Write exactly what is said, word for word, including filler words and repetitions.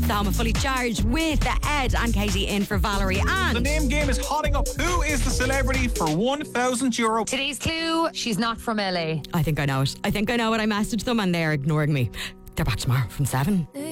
The home of Fully Charged with Ed and Katie in for Valerie. And the name game is hotting up. Who is the celebrity for one thousand euro? Today's clue, she's not from L A. I think I know it. I think I know it. I messaged them and they're ignoring me. They're back tomorrow from seven.